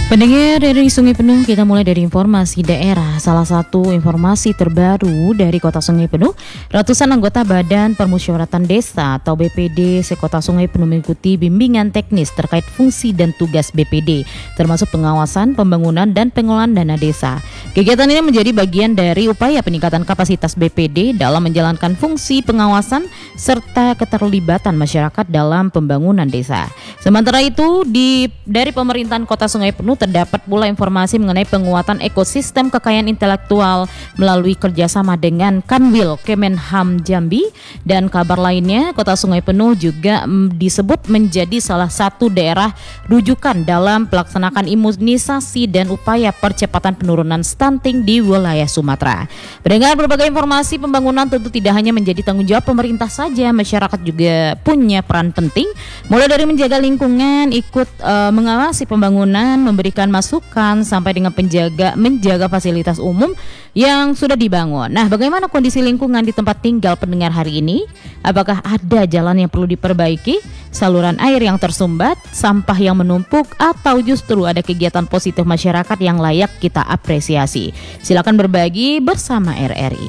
Pendengar dari Sungai Penuh, kita mulai dari informasi daerah. Salah satu informasi terbaru dari Kota Sungai Penuh, ratusan anggota Badan Permusyawaratan Desa atau BPD sekota Sungai Penuh mengikuti bimbingan teknis terkait fungsi dan tugas BPD, termasuk pengawasan, pembangunan, dan pengelolaan dana desa. Kegiatan ini menjadi bagian dari upaya peningkatan kapasitas BPD dalam menjalankan fungsi pengawasan serta keterlibatan masyarakat dalam pembangunan desa. Sementara itu, dari pemerintahan Kota Sungai Penuh terdapat pula informasi mengenai penguatan ekosistem kekayaan intelektual melalui kerjasama dengan Kanwil Kemenham Jambi, dan kabar lainnya Kota Sungai Penuh juga disebut menjadi salah satu daerah rujukan dalam pelaksanaan imunisasi dan upaya percepatan penurunan stunting di wilayah Sumatera. Mendengar berbagai informasi pembangunan tentu tidak hanya menjadi tanggung jawab pemerintah saja, masyarakat juga punya peran penting, mulai dari menjaga lingkungan, ikut mengawasi pembangunan, memberikan masukan sampai dengan menjaga fasilitas umum yang sudah dibangun. Nah, bagaimana kondisi lingkungan di tempat tinggal pendengar hari ini? Apakah ada jalan yang perlu diperbaiki, saluran air yang tersumbat, sampah yang menumpuk, atau justru ada kegiatan positif masyarakat yang layak kita apresiasi? Silakan berbagi bersama RRI.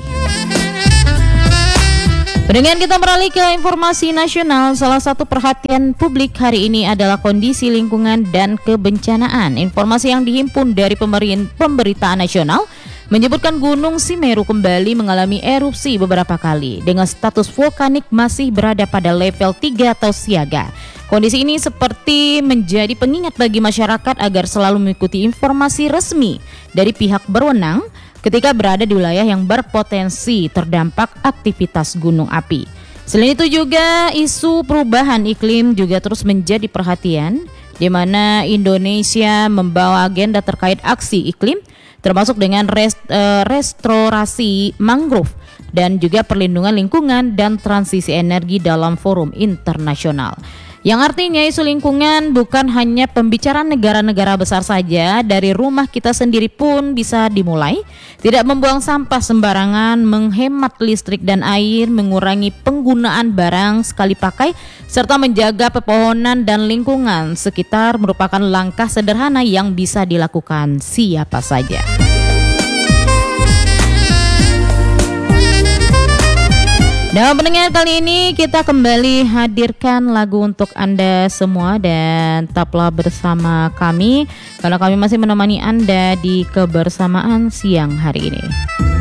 Dengan kita beralih ke informasi nasional, salah satu perhatian publik hari ini adalah kondisi lingkungan dan kebencanaan. Informasi yang dihimpun dari pemberitaan nasional menyebutkan Gunung Semeru kembali mengalami erupsi beberapa kali dengan status vulkanik masih berada pada level 3 atau siaga. Kondisi ini seperti menjadi pengingat bagi masyarakat agar selalu mengikuti informasi resmi dari pihak berwenang ketika berada di wilayah yang berpotensi terdampak aktivitas gunung api. Selain itu juga isu perubahan iklim juga terus menjadi perhatian, di mana Indonesia membawa agenda terkait aksi iklim, termasuk dengan restorasi mangrove dan juga perlindungan lingkungan dan transisi energi dalam forum internasional. Yang artinya isu lingkungan bukan hanya pembicaraan negara-negara besar saja, dari rumah kita sendiri pun bisa dimulai. Tidak membuang sampah sembarangan, menghemat listrik dan air, mengurangi penggunaan barang sekali pakai, serta menjaga pepohonan dan lingkungan sekitar merupakan langkah sederhana yang bisa dilakukan siapa saja. Nah, pendengar, kali ini kita kembali hadirkan lagu untuk Anda semua dan tetaplah bersama kami karena kami masih menemani Anda di kebersamaan siang hari ini.